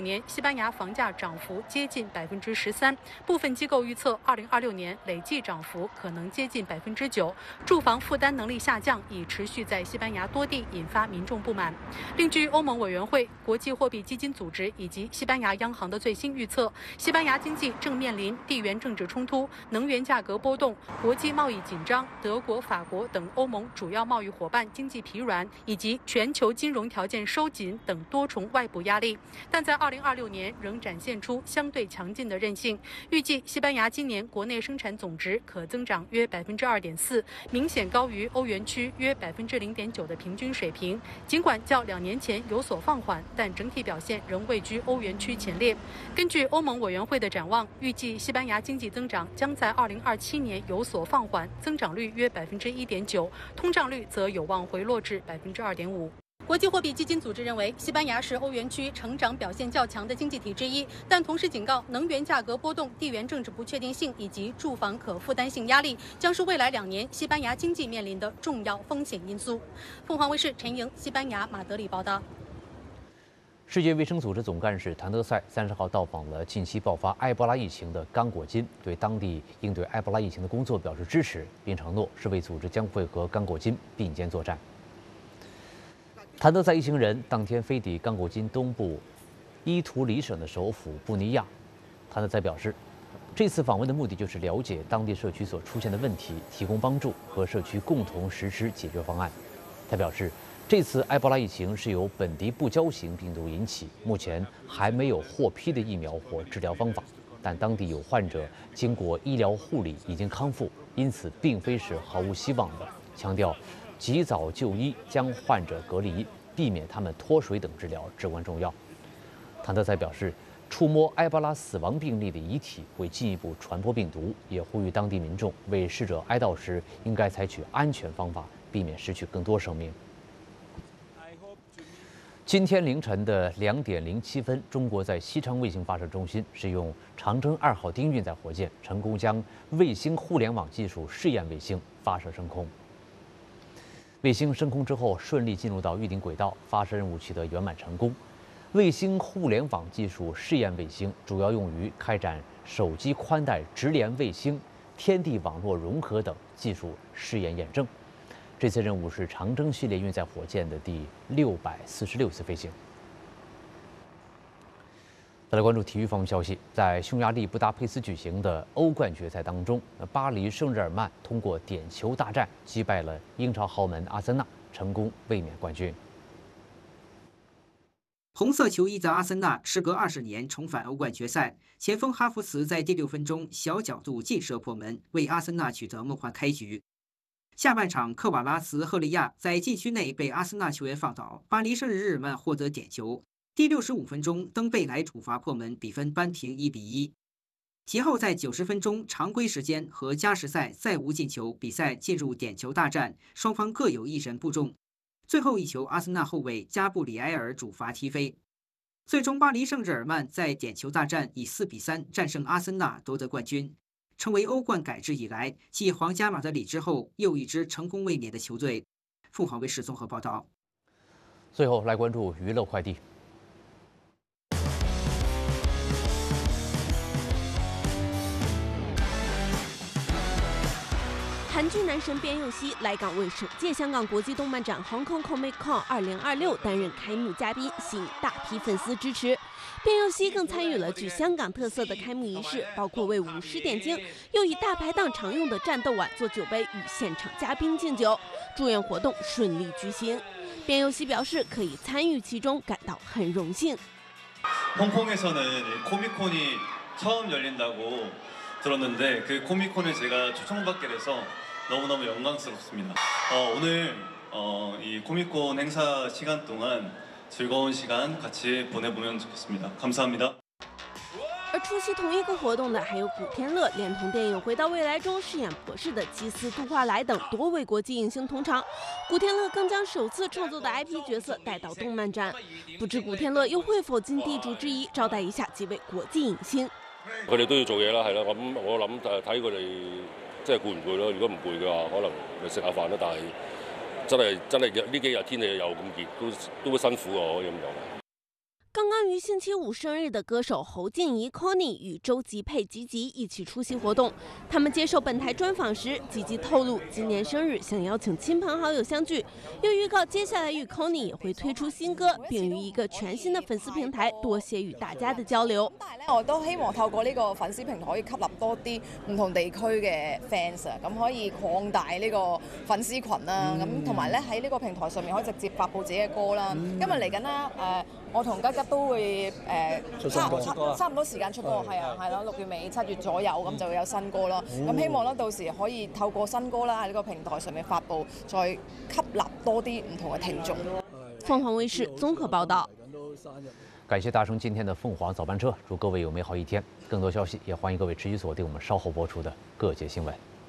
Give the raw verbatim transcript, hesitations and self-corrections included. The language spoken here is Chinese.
五年西班牙房价涨幅接近百分之十三，部分机构预测二零二六年累计涨幅可能接近百分之九。住房负担能力下降已持续在西班牙多地引发民众不满。另据欧盟委员会、国际货币基金组织以及西班牙央行的最新预测，西班牙经济正面临地缘政治冲突、能源价格波动、国际贸易紧张、德国、法国等欧盟主要贸易伙伴经济疲软以及全球金融条件收紧等多重外部压力，但在二零二六年仍展现出相对强劲的韧性。预计西班牙今年国内生产总值可增长约百分之二点四，明显高于欧元区约百分之零点九的平均水平。尽管较两年前有所放缓，但整体表现仍位居欧元区前列。根据欧盟委员会的展望，预计西班牙经济增长将在二零二七年有所放缓，增长率约百分之一点九，通胀率则有望回落至百分之二点五。国际货币基金组织认为，西班牙是欧元区成长表现较强的经济体之一，但同时警告，能源价格波动、地缘政治不确定性以及住房可负担性压力将是未来两年西班牙经济面临的重要风险因素。凤凰卫视陈莹，西班牙马德里报道。 世界卫生组织总干事谭德赛三十号到访了近期爆发埃博拉疫情的刚果金，对当地应对埃博拉疫情的工作表示支持，并承诺世卫组织将会和刚果金并肩作战。谭德赛一行人当天飞抵刚果金东部伊图里省的首府布尼亚。谭德赛表示，这次访问的目的就是了解当地社区所出现的问题，提供帮助，和社区共同实施解决方案。他表示，这次埃博拉疫情是由本地不交型病毒引起，目前还没有获批的疫苗或治疗方法，但当地有患者经过医疗护理已经康复，因此并非是毫无希望的。强调及早就医，将患者隔离，避免他们脱水等治疗至关重要。谭德赛表示，触摸埃博拉死亡病例的遗体会进一步传播病毒，也呼吁当地民众为逝者哀悼时应该采取安全方法，避免失去更多生命。今天凌晨的两点零七分，中国在西昌卫星发射中心使用长征二号丁运载火箭，成功将卫星互联网技术试验卫星发射升空。卫星升空之后，顺利进入到预定轨道，发射任务取得圆满成功。卫星互联网技术试验卫星主要用于开展手机宽带直连卫星、天地网络融合等技术试验验证。这次任务是长征系列运载火箭的第六百四十六次飞行。再来关注体育方面消息，在匈牙利布达佩斯举行的欧冠决赛当中，巴黎圣日耳曼通过点球大战击败了英超豪门阿森纳，成功卫冕冠军。 红色球衣的阿森纳时隔二十年重返欧冠决赛，前锋哈弗茨在第六分钟小角度劲射破门，为阿森纳取得梦幻开局。下半场，科瓦拉茨赫利亚在禁区内被阿森纳球员放倒，巴黎圣日耳曼获得点球。第六十五分钟，登贝莱主罚破门，比分扳平一比一。其后在九十分钟常规时间和加时赛再无进球，比赛进入点球大战，双方各有一人不中。最后一球，阿森纳后卫加布里埃尔主罚踢飞。最终，巴黎圣日耳曼在点球大战以四比三战胜阿森纳，夺得冠军，成为欧冠改制以来继皇家马德里之后又一支成功卫冕的球队。凤凰卫视综合报道。 最后来关注娱乐快递。 韩剧男神边佑熙来港为首届香港国际动漫展 Hong Kong Comic Con 二零二六担任开幕嘉宾，吸引大批粉丝支持。边佑熙更参与了具香港特色的开幕仪式，包括为舞狮点睛，又以大排档常用的战斗碗做酒杯，与现场嘉宾敬酒。祝愿活动顺利举行。边佑熙表示可以参与其中感到很荣幸。 홍콩에서는 코미콘이 처음 열린다고 들었는데 그 코미콘에 제가 초청받게 돼서 너무너무 영광스럽습니다. 어, 오늘 어, 이 코미콘 행사 시간 동안 즐거운 시간 같이 보내보면 좋겠습니다. 감사합니다. 而出席同一个活动的还有古天乐，连同电影《回到未来》中饰演博士的基斯杜化莱等多位国际影星同场。古天乐更将首次创作的 I P 角色带到动漫展，不知古天乐又會否盡地主之誼招待一下幾位國際影星？ 佢哋都要做嘢啦，係啦。咁我諗就係睇佢哋即係攰唔攰咯。如果唔攰嘅話，可能咪食下飯咯。但係真係真係呢幾日天氣又咁熱，都都會辛苦我可以咁講。 刚刚于星期五生日的歌手侯静怡 Connie 与周吉佩吉吉一起出席活动。他们接受本台专访时，吉吉透露，今年生日想邀請親朋好友相聚，又預告接下來與 Connie 也會推出新歌，並於一個全新的粉絲平台多些與大家的交流。 我都希望透過呢個粉絲平台可以吸納多啲唔同地區嘅 fans 啊，咁可以擴大呢個粉絲群啦。咁同埋咧喺呢個平台上面可以直接發布自己嘅歌啦。因為嚟緊啦誒，我同吉吉都會誒差差差唔多時間出歌，係啊係咯，六月尾七月左右咁就會有新歌咯。咁希望咧到時可以透過新歌啦喺呢個平台上面發布，再吸納多啲唔同嘅聽眾。 鳳凰衛視綜合報道。 感謝搭乘今天的鳳凰早班車，祝各位有美好一天。更多消息也歡迎各位持續鎖定我們稍後播出的各界新聞。